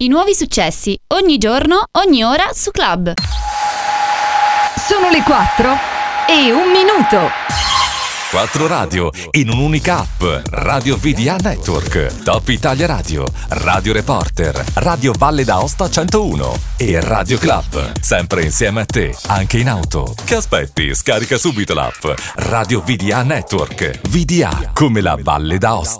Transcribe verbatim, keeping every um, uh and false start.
I nuovi successi, ogni giorno, ogni ora su Club. Sono le quattro e un minuto. Quattro radio in un'unica app. Radio V D A Network, Top Italia Radio, Radio Reporter, Radio Valle d'Aosta centouno e Radio Club. Sempre insieme a te, anche in auto. Che aspetti? Scarica subito l'app. Radio V D A Network. V D A come la Valle d'Aosta.